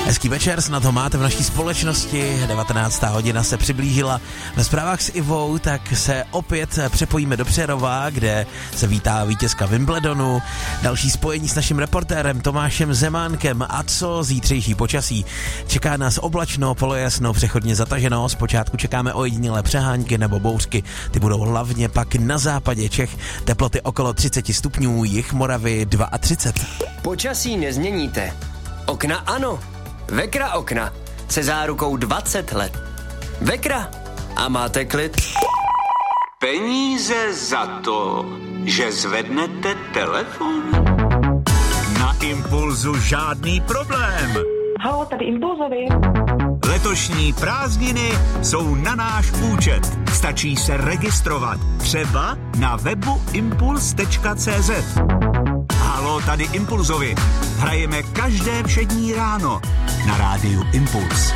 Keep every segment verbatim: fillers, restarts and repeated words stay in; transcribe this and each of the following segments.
Hezký večer, snad ho máte v naší společnosti. devatenáctá hodina se přiblížila. Ve zprávách s Ivou tak se opět přepojíme do Přerova, kde se vítá vítězka Wimbledonu. Další spojení s naším reportérem Tomášem Zemánkem. A co zítřejší počasí? Čeká nás oblačno, polojasno, přechodně zataženo. Zpočátku čekáme ojedinělé přehánky nebo bouřky. Ty budou hlavně pak na západě Čech. Teploty okolo třicet stupňů, jih Moravy třicet dva. Počasí nezměníte. Okna ano. Vekra okna se zárukou dvacet let. Vekra a máte klid. Peníze za to, že zvednete telefon? Na Impulzu žádný problém. Haló, tady Impulzovi. Letošní prázdniny jsou na náš účet. Stačí se registrovat. Třeba na webu impuls tečka cé zet. Haló, tady Impulzovi. Hrajeme každé všední ráno na rádiu Impuls.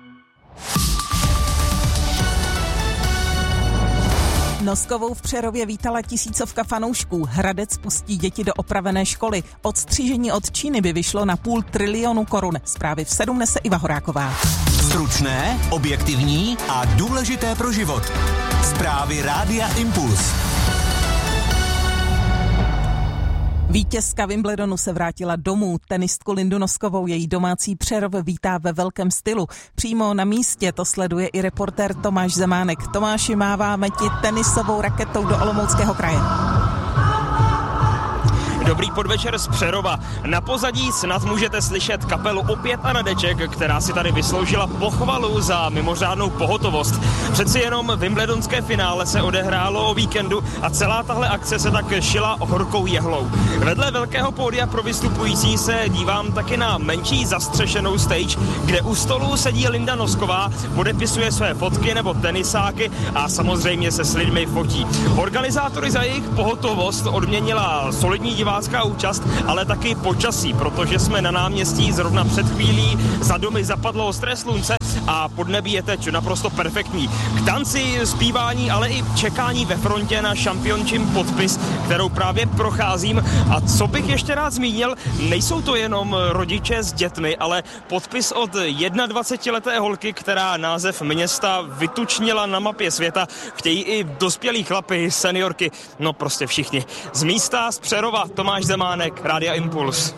Noskovou v Přerově vítala tisícovka fanoušků. Hradec pustí děti do opravené školy. Odstřižení od Číny by vyšlo na půl trilionu korun. Zprávy v sedm nese Iva Horáková. Stručné, objektivní a důležité pro život. Zprávy rádia Impuls. Vítězka Wimbledonu se vrátila domů. Tenistku Lindu Noskovou její domácí Přerov vítá ve velkém stylu. Přímo na místě to sleduje i reportér Tomáš Zemánek. Tomáši, máváme ti tenisovou raketou do Olomouckého kraje. Dobrý podvečer z Přerova. Na pozadí snad můžete slyšet kapelu Opět a Nadeček, která si tady vysloužila pochvalu za mimořádnou pohotovost. Přeci jenom wimbledonské finále se odehrálo o víkendu a celá tahle akce se tak šila horkou jehlou. Vedle velkého pódia pro vystupující se dívám taky na menší zastřešenou stage, kde u stolu sedí Linda Nosková, podepisuje své fotky nebo tenisáky a samozřejmě se s lidmi fotí. Organizátory za jejich pohotovost odměnila solidní divácká účast, ale taky počasí, protože jsme na náměstí zrovna před chvílí, za domy zapadlo ostré slunce a podnebí je teď naprosto perfektní. K tanci, zpívání, ale i čekání ve frontě na šampiončím podpis, kterou právě procházím. A co bych ještě rád zmínil, nejsou to jenom rodiče s dětmi, ale podpis od jednadvacetileté holky, která název města vytučnila na mapě světa. Chtějí i dospělí chlapi, seniorky, no prostě všichni. Z místa z Přerova Tomáš Zemánek, Rádia Impuls.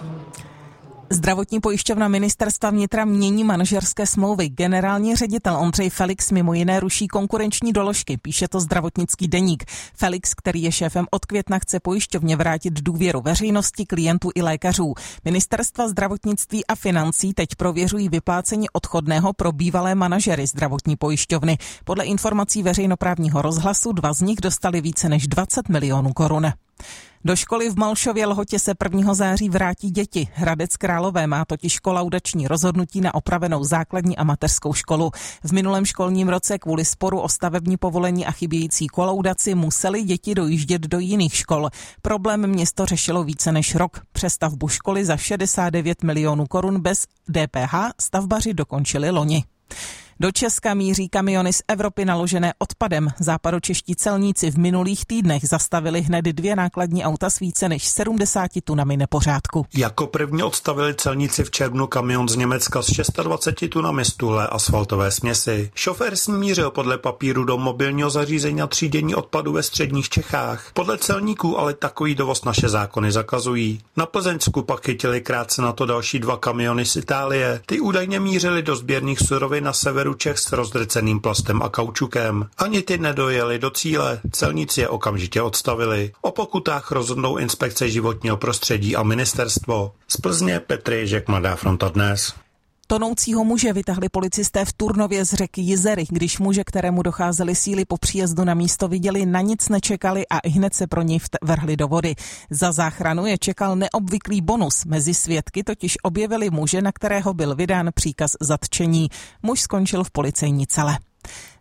Zdravotní pojišťovna ministerstva vnitra mění manažerské smlouvy. Generální ředitel Ondřej Felix mimo jiné ruší konkurenční doložky, píše to Zdravotnický deník. Felix, který je šéfem od května, chce pojišťovně vrátit důvěru veřejnosti, klientů i lékařů. Ministerstva zdravotnictví a financí teď prověřují vyplácení odchodného pro bývalé manažery zdravotní pojišťovny. Podle informací veřejnoprávního rozhlasu dva z nich dostali více než dvacet milionů korun. Do školy v Malšově Lhotě se prvního září vrátí děti. Hradec Králové má totiž kolaudační rozhodnutí na opravenou základní a mateřskou školu. V minulém školním roce kvůli sporu o stavební povolení a chybějící kolaudaci museli děti dojíždět do jiných škol. Problém město řešilo více než rok. Přestavbu školy za šedesát devět milionů korun bez D P H stavbaři dokončili loni. Do Česka míří kamiony z Evropy naložené odpadem. Západočeští celníci v minulých týdnech zastavili hned dvě nákladní auta s více než sedmdesáti tunami nepořádku. Jako první odstavili celníci v červnu kamion z Německa s dvaceti šesti tunami stuhlé asfaltové směsi. Šofér s ním mířil podle papíru do mobilního zařízení na třídění odpadu ve středních Čechách. Podle celníků ale takový dovoz naše zákony zakazují. Na Plzeňsku pak chytili krátce na to další dva kamiony z Itálie. Ty údajně mířili do sběrných surovin na severu Čech s rozdrceným plastem a kaučukem. Ani ty nedojeli do cíle, celníci je okamžitě odstavili. O pokutách rozhodnou inspekce životního prostředí a ministerstvo. Z Plzně Petr Ježek, Mladá fronta dnes. Tonoucího muže vytahli policisté v Turnově z řeky Jizery, když muže, kterému docházely síly po příjezdu na místo, viděli, na nic nečekali a ihned se pro něj vrhli do vody. Za záchranu je čekal neobvyklý bonus. Mezi svědky totiž objevili muže, na kterého byl vydán příkaz zatčení. Muž skončil v policejní cele.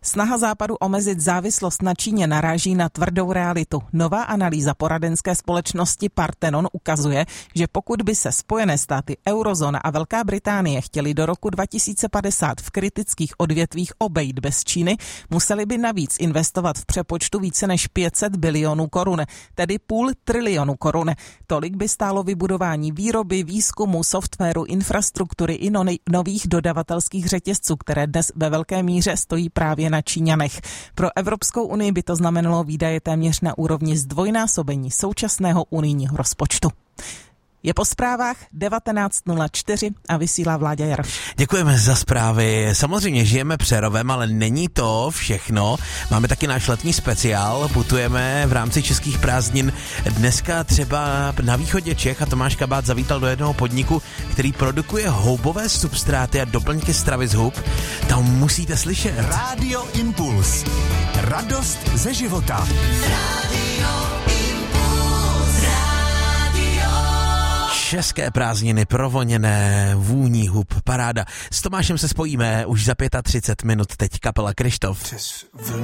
Snaha Západu omezit závislost na Číně naráží na tvrdou realitu. Nová analýza poradenské společnosti Parthenon ukazuje, že pokud by se Spojené státy, eurozóna a Velká Británie chtěli do roku dva tisíce padesát v kritických odvětvích obejít bez Číny, museli by navíc investovat v přepočtu více než pět set bilionů korun, tedy půl trilionu korun. Tolik by stálo vybudování výroby, výzkumu, softwaru, infrastruktury i no- nových dodavatelských řetězců, které dnes ve velké míře stojí právě na Číňanech. Pro Evropskou unii by to znamenalo výdaje téměř na úrovni zdvojnásobení současného unijního rozpočtu. Je po zprávách devatenáct nula čtyři a vysílá Vláďa Jaroš. Děkujeme za zprávy. Samozřejmě žijeme Přerovem, ale není to všechno. Máme taky náš letní speciál. Putujeme v rámci českých prázdnin dneska třeba na východě Čech a Tomáš Kabát zavítal do jednoho podniku, který produkuje houbové substráty a doplňky stravy z hub. Tam musíte slyšet. Rádio Impuls. Radost ze života. Radio České prázdniny provoněné vůní hub. Paráda. S Tomášem se spojíme už za třicet pět minut. Teď kapela Krištof.